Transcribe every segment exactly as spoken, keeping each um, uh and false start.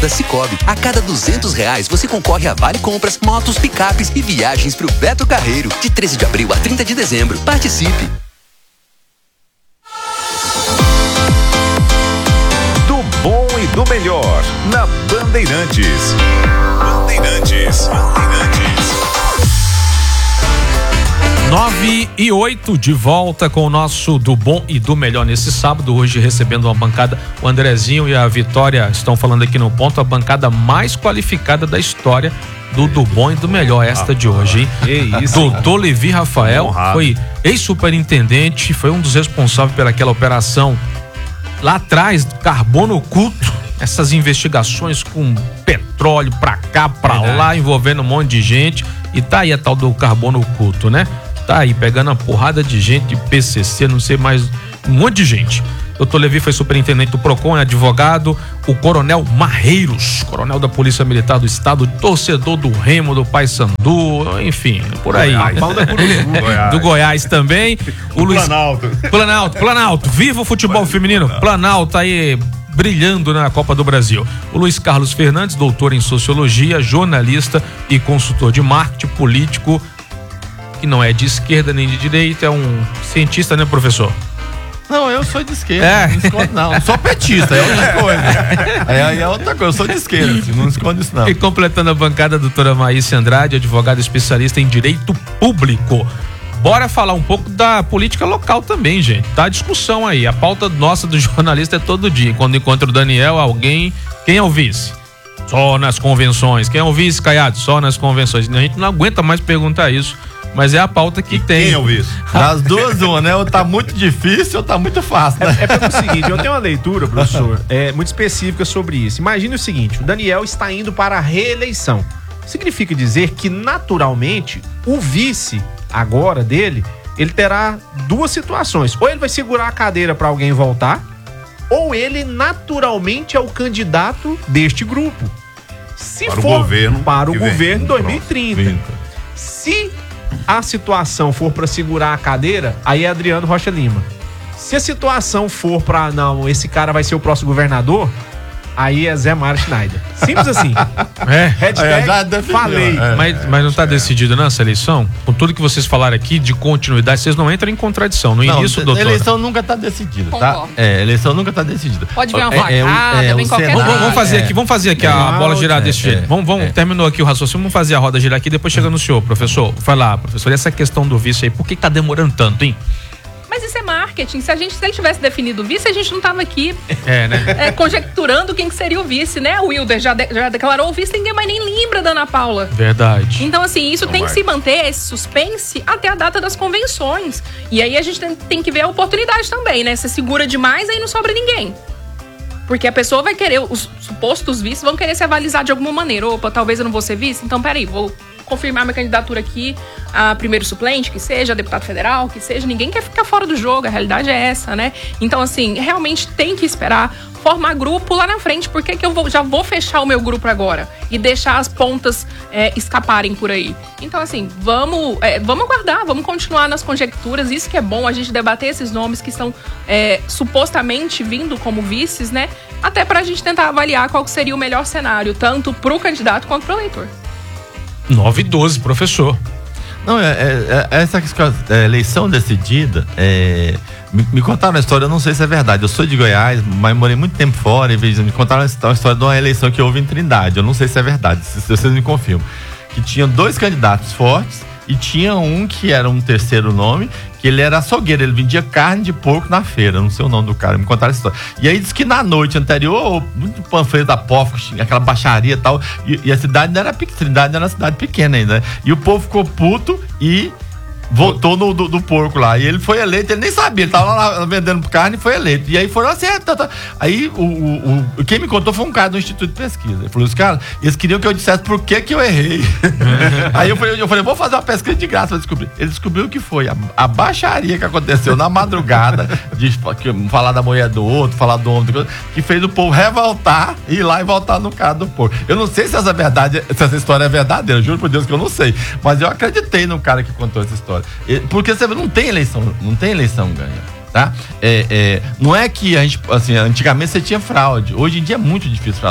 Da Cicobi. A cada duzentos reais você concorre a vale compras, motos, picapes e viagens pro Beto Carreiro. De treze de abril a trinta de dezembro. Participe! Do bom e do melhor na Bandeirantes. Bandeirantes. Bandeirantes. nove e oito, de volta com o nosso Do Bom e do Melhor nesse sábado, hoje recebendo uma bancada, o Andrezinho e a Vitória estão falando aqui no ponto, a bancada mais qualificada da história do Do Bom e do Melhor, esta de hoje, hein? Que isso, doutor Levi Rafael honrado. Foi ex-superintendente, foi um dos responsáveis pelaquela operação lá atrás, do carbono oculto, essas investigações com petróleo pra cá, pra Verdade. lá, envolvendo um monte de gente, e tá aí a tal do carbono oculto, né? Tá aí, pegando uma porrada de gente, de P C C, não sei mais, um monte de gente. doutor Levi foi superintendente do Procon, é advogado. O coronel Marreiros, coronel da Polícia Militar do Estado, torcedor do Remo, do Paysandu, enfim, por aí. Goiás. Do Goiás também. O Luiz... Planalto. Planalto, Planalto, viva o futebol feminino. Planalto aí brilhando na Copa do Brasil. O Luiz Carlos Fernandes, doutor em Sociologia, jornalista e consultor de marketing político, que não é de esquerda nem de direita, é um cientista, né, professor? Não, eu sou de esquerda, É. não escondo não. Eu sou petista, é outra coisa. Aí, aí é outra coisa, eu sou de esquerda, assim, não escondo isso não. E completando a bancada, a doutora Maíce Andrade, advogada especialista em direito público. Bora falar um pouco da política local também, gente. Tá a discussão aí. A pauta nossa do jornalista é todo dia. Quando encontra o Daniel, alguém... Quem é o vice? Só nas convenções. Quem é o vice, Caiado? Só nas convenções. A gente não aguenta mais perguntar isso. Mas é a pauta que tem. Quem é o vice? Das duas, uma, né? Ou tá muito difícil ou tá muito fácil, né? É, é pelo seguinte, eu tenho uma leitura, professor, é, muito específica sobre isso. Imagine o seguinte, o Daniel está indo para a reeleição. Significa dizer que, naturalmente, o vice agora dele, ele terá duas situações. Ou ele vai segurar a cadeira para alguém voltar, ou ele, naturalmente, é o candidato deste grupo. Se Para o for governo para o que vem. governo em dois mil e trinta. Pronto. Se a situação for para segurar a cadeira, aí é Adriano Rocha Lima. Se a situação for para não, esse cara vai ser o próximo governador, aí é Zé Mário Schneider. Simples assim. É. Hashtag já definiu, falei. é. Mas, mas não tá decidido nessa eleição? Com tudo que vocês falaram aqui de continuidade, vocês não entram em contradição. No Não, início, a doutor. eleição nunca tá decidida, tá? Concordo. É, a eleição nunca tá decidida. Pode vir uma É, é, o- facada, é, vem o qualquer Senado- Vamos, vamos fazer é. aqui, vamos fazer aqui É, a bola girar é, desse é, jeito. Vamos, vamos, é. terminou aqui o raciocínio, vamos fazer a roda girar aqui, depois chega no senhor, professor. Vai lá, professor. E essa questão do vice aí, por que tá demorando tanto, hein? Mas isso é marketing. Se a gente, se ele tivesse definido o vice, a gente não tava aqui É, né? é, conjecturando quem que seria o vice, né? O Wilder já, de- já declarou o vice, ninguém mais nem lembra da Ana Paula. Verdade. Então, assim, isso Não tem vai. que se manter, esse suspense, até a data das convenções. E aí a gente tem, tem que ver a oportunidade também, né? Se segura demais, aí não sobra ninguém. Porque a pessoa vai querer, os supostos vices vão querer se avalizar de alguma maneira. Opa, talvez eu não vou ser vice? Então, peraí, vou confirmar minha candidatura aqui a primeiro suplente, que seja deputado federal, que seja. Ninguém quer ficar fora do jogo, a realidade é essa, né? Então, assim, realmente tem que esperar formar grupo lá na frente. Por que que eu vou, já vou fechar o meu grupo agora e deixar as pontas é, escaparem por aí? Então, assim, vamos, é, vamos aguardar, vamos continuar nas conjecturas. Isso que é bom, a gente debater esses nomes que estão é, supostamente vindo como vices, né? Até pra gente tentar avaliar qual que seria o melhor cenário, tanto pro candidato quanto pro eleitor. nove e doze, professor. Não, é, é- é- essa é, eleição decidida, é, me, me contaram uma história, eu não sei se é verdade. Eu sou de Goiás, mas morei muito tempo fora e me contaram uma história de uma eleição que houve em Trindade. Eu não sei se é verdade, se, se vocês me confirmam. Que tinha dois candidatos fortes e tinha um que era um terceiro nome, que ele era açougueiro, ele vendia carne de porco na feira, não sei o nome do cara, me contaram essa história. E aí disse que na noite anterior, muito panfleto da P O F, aquela baixaria e tal, e, e a cidade não era pequena, cidade era uma cidade pequena ainda, né? E o povo ficou puto e votou no do, do porco lá. E ele foi eleito, ele nem sabia, ele tava lá vendendo carne e foi eleito. E aí foram assim, ah, tá, tá. Aí o, o, o, quem me contou foi um cara do Instituto de Pesquisa. Ele falou, os caras, eles queriam que eu dissesse por que que eu errei. Aí eu falei, eu falei, vou fazer uma pesquisa de graça pra descobrir. Ele descobriu que foi a, a baixaria que aconteceu na madrugada, de que, falar da mulher do outro, falar do homem, que fez o povo revoltar e ir lá e voltar no cara do porco. Eu não sei se essa verdade, se essa história é verdadeira, juro por Deus que eu não sei. Mas eu acreditei no cara que contou essa história. Porque você não tem eleição, não tem eleição ganha, tá? É, é, não é que a gente, assim, antigamente você tinha fraude, hoje em dia é muito difícil fraudar.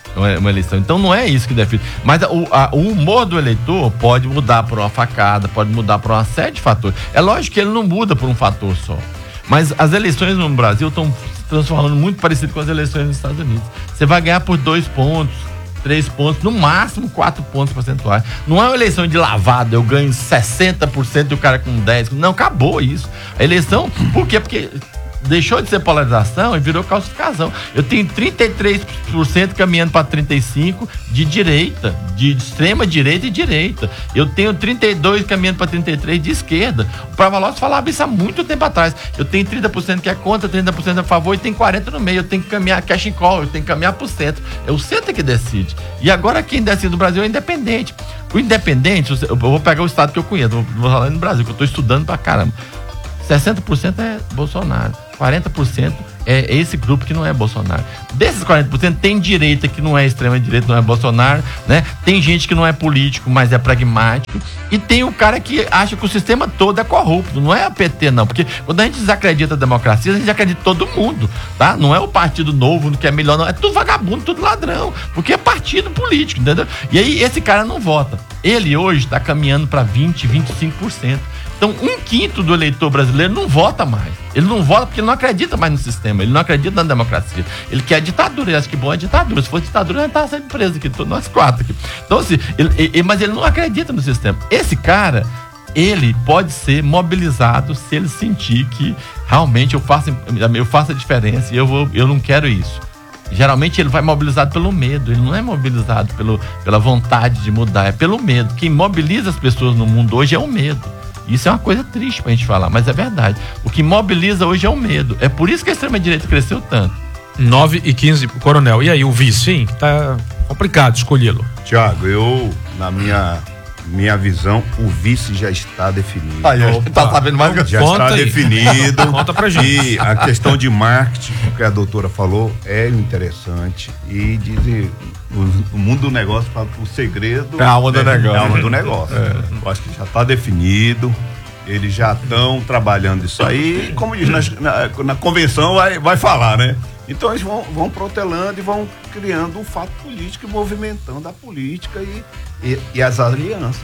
uma, uma eleição. Então não é isso que define. Mas o, a, o humor do eleitor pode mudar por uma facada, pode mudar por uma série de fatores. É lógico que ele não muda por um fator só. Mas as eleições no Brasil estão se transformando muito parecido com as eleições nos Estados Unidos. Você vai ganhar por dois pontos, três pontos, no máximo quatro pontos percentuais. Não é uma eleição de lavada, eu ganho sessenta por cento e o cara com dez por cento. Não, acabou isso. A eleição, por quê? Porque deixou de ser polarização e virou calcificação. Eu tenho trinta e três por cento caminhando para trinta e cinco por cento de direita, de extrema direita e direita. Eu tenho trinta e dois por cento caminhando para trinta e três por cento de esquerda. O Pravalós falava isso há muito tempo atrás. Eu tenho trinta por cento que é contra, trinta por cento a favor e tem quarenta por cento no meio. Eu tenho que caminhar cash and call, eu tenho que caminhar para o centro. É o centro que decide. E agora quem decide no Brasil é o independente. O independente, eu vou pegar o estado que eu conheço, vou falar no Brasil, que eu estou estudando pra caramba. sessenta por cento é Bolsonaro, quarenta por cento é esse grupo que não é Bolsonaro. Desses quarenta por cento tem direita que não é extrema direita, não é Bolsonaro, né? Tem gente que não é político, mas é pragmático. E tem o cara que acha que o sistema todo é corrupto. Não é a P T, não. Porque quando a gente desacredita a democracia, a gente acredita todo mundo, tá? Não é o Partido Novo que é melhor, não. É tudo vagabundo, tudo ladrão. Porque é partido político, entendeu? E aí esse cara não vota. Ele hoje está caminhando para vinte, vinte e cinco por cento. Então, um quinto do eleitor brasileiro não vota mais. Ele não vota porque ele não acredita mais no sistema, ele não acredita na democracia. Ele quer ditadura, ele acha que bom é ditadura. Se fosse ditadura, a gente estava sendo preso aqui, nós quatro aqui. Então, assim, ele, ele, mas ele não acredita no sistema. Esse cara, ele pode ser mobilizado se ele sentir que realmente eu faço, eu faço a diferença e eu, vou, eu não quero isso. Geralmente ele vai mobilizado pelo medo, ele não é mobilizado pelo, pela vontade de mudar, é pelo medo. Quem mobiliza as pessoas no mundo hoje é o medo. Isso é uma coisa triste pra gente falar, mas é verdade. O que mobiliza hoje é o medo. É por isso que a extrema-direita cresceu tanto. nove e quinze, coronel. E aí, o vice, sim? Tá complicado escolhê-lo. Tiago, eu, na minha, minha visão, o vice já está definido. Aí, tá sabendo mais que eu Já Conta está aí. definido. Conta pra gente. E a questão de marketing, que a doutora falou, é interessante. E dizem, o mundo do negócio fala que o segredo É a alma do negócio. É a alma do negócio. Eu acho que já está definido. Eles já estão trabalhando isso aí. Como diz, na, na, na convenção vai, vai falar, né? Então eles vão, vão protelando e vão criando um fato político e movimentando a política e, e, e as alianças.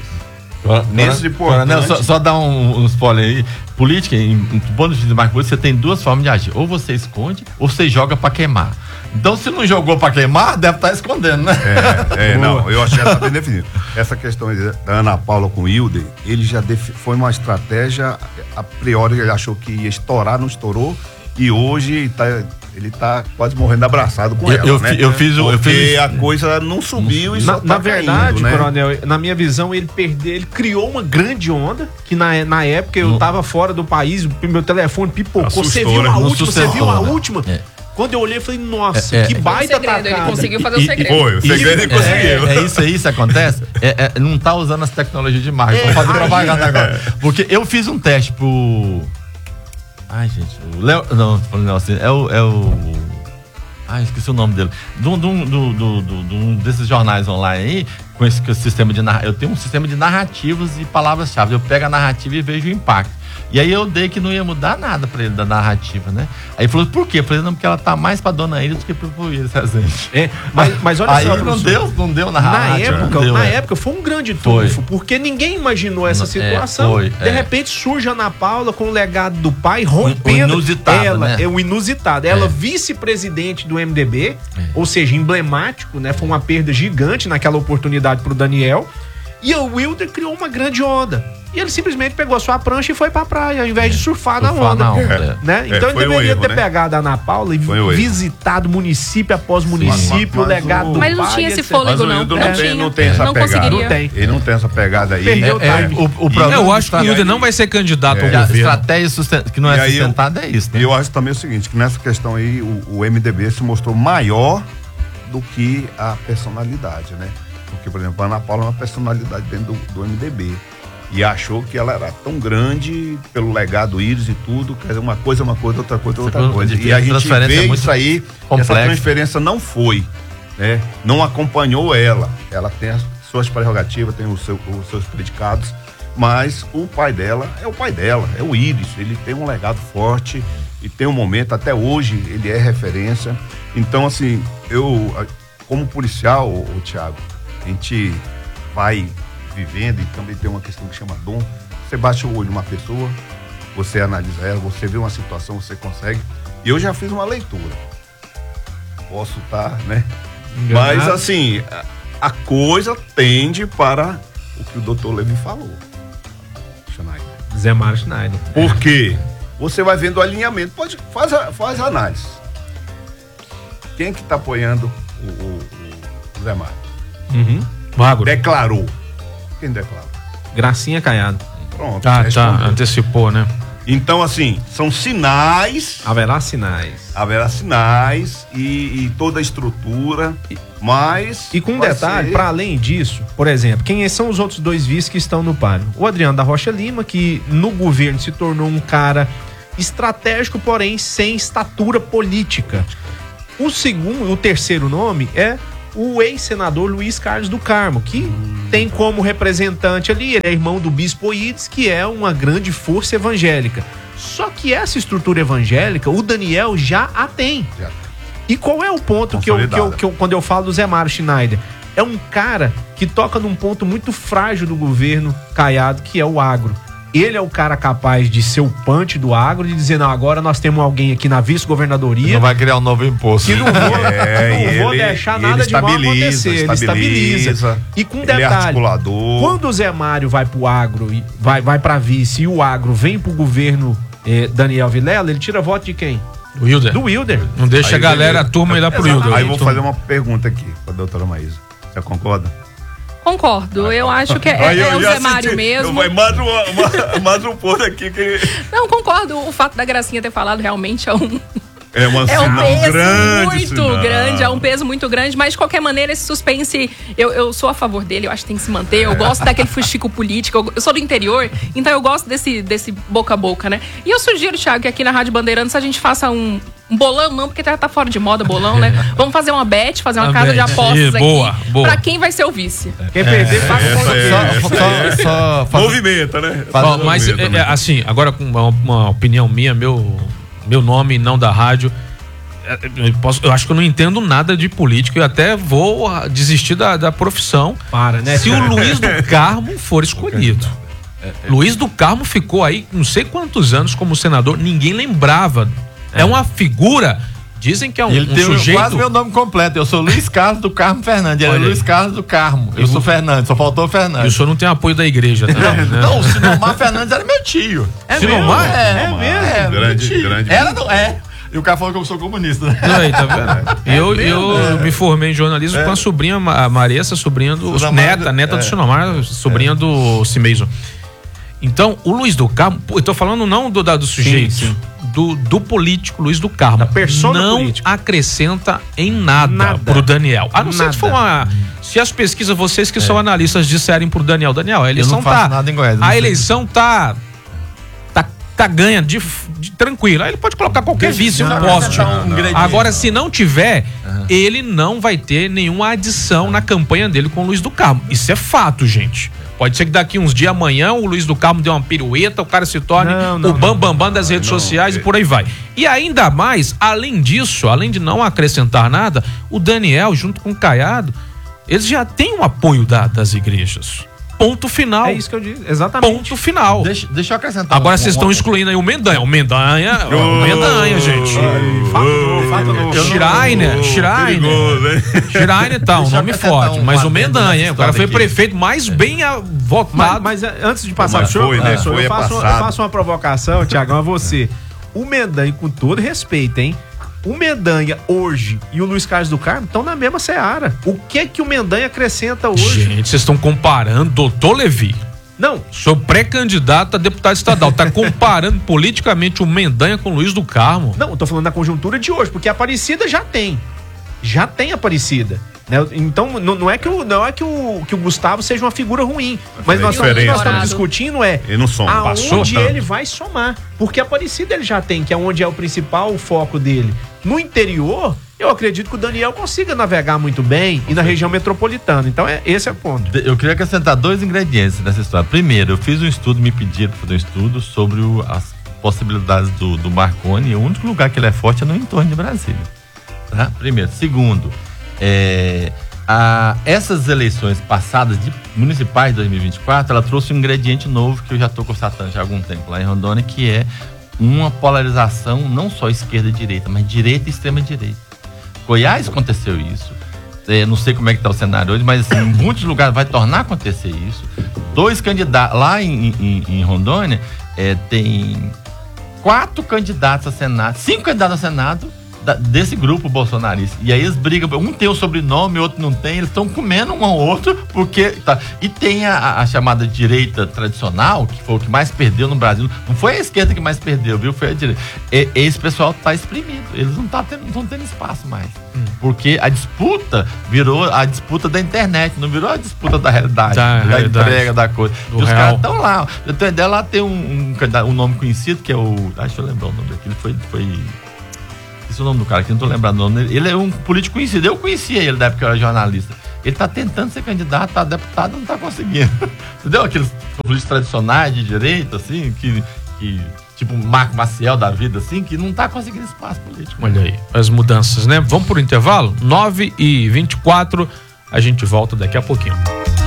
Nesse Coronel, só, só dar um, um spoiler aí. Política, em, em ponto de vista mais político, você tem duas formas de agir. Ou você esconde, ou você joga pra queimar. Então, se não jogou pra queimar, deve estar escondendo, né? É, é não, eu acho que já está bem definido. Essa questão da Ana Paula com o Hilder, ele já defi- foi uma estratégia, a priori ele achou que ia estourar, não estourou, e hoje tá, ele está quase morrendo abraçado com Eu- ela, eu né? fi- eu fiz o- eu Porque fiz- a coisa não subiu e Na, só tá na verdade, caindo, né? coronel, na minha visão, ele perdeu, ele criou uma grande onda, que na, na época eu tava fora do país, o meu telefone pipocou. Assustou, Você viu né? a Não última? Você sustentou, viu a né? última? É. Quando eu olhei, eu falei, nossa, É, é. que Foi o baita segredo, ele tacada. conseguiu fazer o E- e- segredo. Foi, o segredo ele conseguiu. É, é isso aí, isso acontece. É, é, não tá usando as tecnologias de marketing. É, Vou fazer aí- propaganda agora. Porque eu fiz um teste pro. Ai, gente. O Léo. Não, tô falando assim. É o. É o... Ai, esqueci o nome dele. De um, de um- do- do- do- de um desses jornais online aí, com esse, com esse sistema de narrativa. Eu tenho um sistema de narrativas e palavras-chave. Eu pego a narrativa e vejo o impacto. E aí eu dei que não ia mudar nada pra ele da narrativa, né? Aí ele falou, por quê? Eu falei, não, porque ela tá mais pra Dona Ilha do que pro Willis, Rezende. É, mas, mas olha Aí só, não professor. deu, não deu na Na rádio, época, não deu, na é. época foi um grande Foi. trunfo, porque ninguém imaginou essa É, situação. foi, De é. repente surge a Ana Paula com o legado do pai, rompendo. O inusitado, ela, né? é o inusitado. Ela vice-presidente do M D B, ou seja, emblemático, né? Foi uma perda gigante naquela oportunidade pro Daniel. E o Wilder criou uma grande onda. E ele simplesmente pegou a sua prancha e foi pra praia, ao invés de surfar, na Surfar onda. na onda, Né? É, Então ele foi um deveria erro, ter né? pegado a Ana Paula e Foi um erro. visitado município após município, mas o legado o- do Mas não pai, tinha esse etcétera. fôlego, Mas o não. Hildo Não não tem, tinha. não tem essa Não pegada. conseguiria. Não tem. Ele não tem essa pegada aí. Perdeu o É, time. o, o problema Eu acho que o e Hilder aí- não vai ser candidato ao que a governo. estratégia susten- que não E é aí eu- sustentada é isso, E né? eu acho também o seguinte, que nessa questão aí o, o M D B se mostrou maior do que a personalidade, né? Porque, por exemplo, a Ana Paula é uma personalidade dentro do, do M D B. E achou que ela era tão grande pelo legado Íris e tudo, quer dizer, uma coisa é uma coisa, outra coisa é outra Essa coisa. E diferença a de gente transferência vê é muito isso aí, complexa. essa transferência não foi, né? Não acompanhou ela. Ela tem as suas prerrogativas, tem os, seu, os seus predicados, mas o pai dela é o pai dela, é o Íris. Ele tem um legado forte e tem um momento, até hoje, ele é referência. Então, assim, eu como policial, o, o Thiago, a gente vai vivendo e também tem uma questão que chama dom. Você bate o olho numa pessoa, você analisa ela, você vê uma situação, você consegue. E eu já fiz uma leitura. Posso estar, né? Enganado. Mas assim, a, a coisa tende para o que o doutor Levi falou. Schneider. Zé Mário Schneider. Por quê? Você vai vendo o alinhamento. Pode, faz, a, faz a análise. Quem que tá apoiando o, o, o Zé Mário? Uhum. Magro. Declarou. Quem declarou? Gracinha Caiado. Pronto. Ah, tá. respondeu. Antecipou, né? Então, assim, são sinais, Haverá sinais. haverá sinais e, e toda a estrutura, mas... E com um vai detalhe, ser- para além disso, por exemplo, quem são os outros dois vice que estão no páreo? O Adriano da Rocha Lima, que no governo se tornou um cara estratégico, porém sem estatura política. O segundo, o terceiro nome é o ex-senador Luiz Carlos do Carmo, que hum. tem como representante ali, ele é irmão do Bispo Oídes, que é uma grande força evangélica. Só que essa estrutura evangélica, o Daniel já a tem. Já. E qual é o ponto que eu, que, eu, que eu, quando eu falo do Zé Mário Schneider? É um cara que toca num ponto muito frágil do governo Caiado, que é o agro. Ele é o cara capaz de ser o punch do agro, de dizer, não, agora nós temos alguém aqui na vice-governadoria Não vai criar um novo imposto. que não vou, É, não vou ele- deixar ele nada de mal estabiliza, acontecer. Ele estabiliza, estabiliza. E com ele é detalhe, articulador. quando o Zé Mário vai pro agro, e vai, vai pra vice, e o agro vem pro governo eh, Daniel Vilela, ele tira voto de quem? O Wilder. Do Wilder. Não deixa Aí a galera, beleza. a turma ir lá pro Exatamente. Wilder. Aí eu vou fazer uma pergunta aqui pra doutora Maísa. Você concorda? Concordo, eu acho que é, Aí é eu o já Zé Mário senti- mesmo. Vai mais, uma, uma- mais um ponto aqui que Não, concordo. O fato da Gracinha ter falado realmente é um, é uma é um sinal peso grande. muito sinal. grande, é um peso muito grande, mas de qualquer maneira esse suspense, eu, eu sou a favor dele, eu acho que tem que se manter, eu gosto daquele fuxico político, eu, eu sou do interior, então eu gosto desse, desse boca a boca, né? E eu sugiro, Thiago, que aqui na Rádio Bandeirantes a gente faça um, um bolão, não, porque tá, tá fora de moda bolão, né? Vamos fazer uma bet, fazer uma Uma casa de bet. apostas Ih, aqui, boa, boa. pra quem vai ser o vice. Quem perder, paga o essa é- Só, só, só faz- Movimenta, né? Ó, mas, Movimenta, é, né? assim, agora com uma, uma opinião minha, meu, meu nome, não da rádio, é, eu, posso, eu acho que eu não entendo nada de política, eu até vou ah, desistir da, da profissão Para, né? se o Luiz do Carmo for escolhido. Luiz do Carmo ficou aí não sei quantos anos como senador, ninguém lembrava. É, uma figura, dizem que é um, Ele um tem sujeito... quase meu nome completo. Eu sou Luiz Carlos do Carmo Fernandes. Ele é Olha aí. Luiz Carlos do Carmo. Eu, Eu sou vou- Fernandes, só faltou o E o Fernandes. senhor não tem apoio da igreja também, né? Não, o Sinomar Fernandes era meu tio. É Sinomar? mesmo? É, É mesmo? É, Grande, meu tio. grande. Era, não é. E o cara falou que eu sou comunista. Né? Não, aí, tá vendo? eu eu me formei em jornalismo com a sobrinha, a Maressa, sobrinha do. Sinomar, Neta, neta é. do Sinomar, sobrinha do Cimeison. Então, o Luiz do Carmo, pô, eu tô falando não do, da- do sujeito, sim. Do, do político Luiz do Carmo. Da persona não política. acrescenta em nada, Nada. pro Daniel. A não ser Nada. se for uma. Se as pesquisas, vocês que são analistas, disserem pro Daniel, Daniel, a eleição não faço tá. nada em Goiás, não a sei. eleição tá. Tá, tá ganha de, de tranquilo. Aí ele pode colocar qualquer vice, um não, poste. não, não, não. Agora, se não tiver, ele não vai ter nenhuma adição na campanha dele com o Luiz do Carmo. Isso é fato, gente. Pode ser que daqui uns dias amanhã o Luiz do Carmo dê uma pirueta, o cara se torne Não, não, o bambambam bam, bam das redes sociais e por aí vai. E ainda mais, além disso, além de não acrescentar nada, o Daniel, junto com o Caiado, eles já têm o apoio da- das igrejas. Ponto final. É isso que eu digo, exatamente. Ponto final. Deixa, deixa eu acrescentar. Agora um- vocês um- estão excluindo aí o Mendanha. O Mendanha, o Mendanha, gente. Fato novo, fato novo. Schreiner, Schreiner. Perigoso, hein? Schreiner tá, um Deixa eu nome acrescentar forte. um Mas o adendo Mendanha, nessa hein? O cara história foi aqui. prefeito mais bem ah, Mas, votado. mas eh, antes de passar Mas pro senhor, foi, né? professor, Foi eu, faço, eu passado. faço uma provocação, Tiagão, a você. O Mendanha, com todo respeito, hein? O Mendanha hoje e o Luiz Carlos do Carmo estão na mesma seara. O que que o Mendanha acrescenta hoje? Gente, vocês estão comparando, doutor Levi. Não, Sou pré-candidato a deputado estadual. Tá comparando politicamente o Mendanha com o Luiz do Carmo. não, eu tô falando da conjuntura de hoje, porque a Aparecida já tem. Já tem Aparecida. Né? Então, não, não é, que o, não é que, o, que o Gustavo seja uma figura ruim. Mas É nós, diferente, o que nós estamos né? discutindo é Ele não soma, passou aonde tanto. ele vai somar. Porque a Aparecida ele já tem, que é onde é o principal foco dele. No interior, eu acredito que o Daniel consiga navegar muito bem e na região metropolitana. Então, é, esse é o ponto. Eu queria acrescentar dois ingredientes nessa história. Primeiro, eu fiz um estudo, me pediram para fazer um estudo sobre o- as possibilidades do, do Marconi. E o único lugar que ele é forte é no entorno de Brasília. Tá? Primeiro. Segundo, É, a, essas eleições passadas de municipais de dois mil e vinte e quatro, ela trouxe um ingrediente novo que eu já estou constatando já há algum tempo lá em Rondônia, que é uma polarização não só esquerda e direita, mas direita e extrema direita. Goiás aconteceu isso. É, não sei como é que está o cenário hoje, mas assim, em muitos lugares vai tornar a acontecer isso. Dois candidatos, lá em, em, em Rondônia, é, tem quatro candidatos a Senado, cinco candidatos a Senado da, desse grupo bolsonarista. E aí eles brigam, um tem o sobrenome, outro não tem, eles estão comendo um ao outro, porque. Tá, e tem a, a chamada direita tradicional, que foi o que mais perdeu no Brasil. Não foi a esquerda que mais perdeu, viu? Foi a direita. E, esse pessoal está exprimido, eles não estão tá tendo, tendo espaço mais. Hum. Porque a disputa virou a disputa da internet, não virou a disputa da realidade, da, da realidade. entrega da coisa. Do e os real. caras estão lá. Eu tenho ideia, lá tem um, um, um nome conhecido, que é o. Deixa eu lembrar o nome daquele, foi. foi esse é o nome do cara, que não tô lembrando o nome. Ele é um político conhecido, eu conhecia ele da época que eu era jornalista. Ele tá tentando ser candidato a deputado, não tá conseguindo. Entendeu? Aqueles políticos tradicionais de direita, assim, que, que tipo Marco Maciel da vida, assim, que não tá conseguindo espaço político. Olha aí, as mudanças, né? Vamos pro intervalo? nove e vinte e quatro, a gente volta daqui a pouquinho.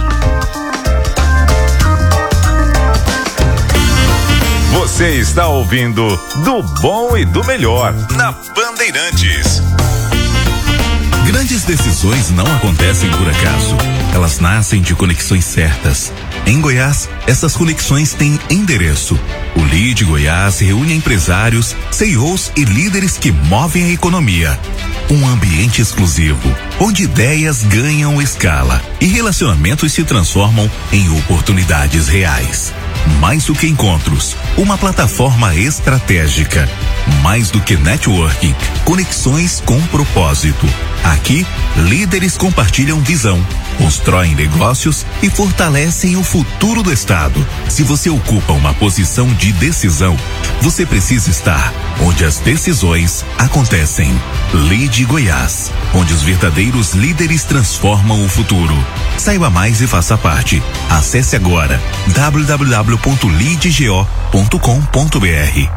Você está ouvindo Do Bom e do Melhor na Bandeirantes. Grandes decisões não acontecem por acaso. Elas nascem de conexões certas. Em Goiás, essas conexões têm endereço. O Lead Goiás reúne empresários, C E Os e líderes que movem a economia. Um ambiente exclusivo, onde ideias ganham escala e relacionamentos se transformam em oportunidades reais. Mais do que encontros, uma plataforma estratégica. Mais do que networking, conexões com propósito. Aqui, líderes compartilham visão, constroem negócios e fortalecem o futuro do Estado. Se você ocupa uma posição de decisão, você precisa estar onde as decisões acontecem. Lead Goiás, onde os verdadeiros líderes transformam o futuro. Saiba mais e faça parte. Acesse agora w w w ponto lead go ponto com ponto b r.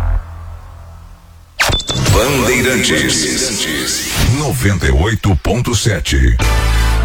Bandeirantes noventa e oito ponto sete.